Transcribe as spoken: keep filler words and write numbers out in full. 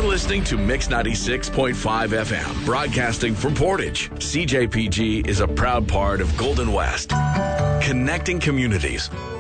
listening to Mix ninety-six point five F M, broadcasting from Portage. C J P G is a proud part of Golden West, connecting communities.